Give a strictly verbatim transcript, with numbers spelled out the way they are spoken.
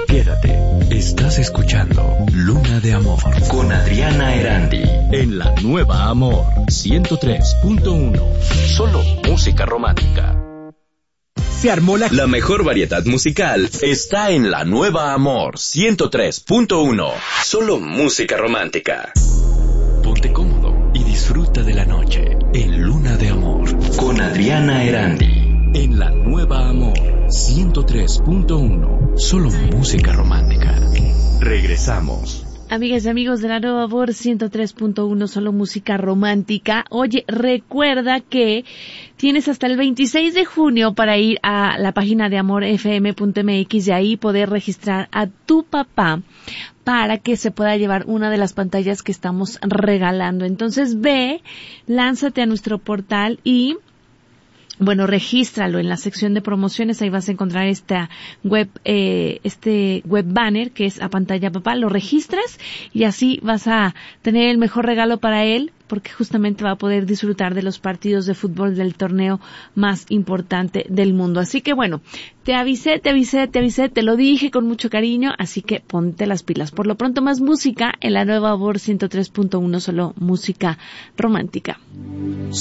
Quédate, estás escuchando Luna de Amor con Adriana Erandi en la nueva Amor ciento tres punto uno. Solo música romántica. Se armó la... La mejor variedad musical está en la nueva Amor ciento tres punto uno. Solo música romántica. Ponte cómodo y disfruta de la noche en Luna de Amor con Adriana Erandi en la nueva Amor ciento tres punto uno. Solo música romántica. Regresamos. Amigas y amigos de la Nueva Amor ciento tres punto uno, solo música romántica. Oye, recuerda que tienes hasta el veintiséis de junio para ir a la página de amor f m punto m x y ahí poder registrar a tu papá para que se pueda llevar una de las pantallas que estamos regalando. Entonces ve, lánzate a nuestro portal y... bueno, regístralo en la sección de promociones, ahí vas a encontrar esta web, eh, este web banner que es a pantalla papá, lo registras y así vas a tener el mejor regalo para él, porque justamente va a poder disfrutar de los partidos de fútbol del torneo más importante del mundo. Así que bueno, te avisé, te avisé, te avisé, te lo dije con mucho cariño, así que ponte las pilas. Por lo pronto más música en la nueva Amor ciento tres punto uno, solo música romántica.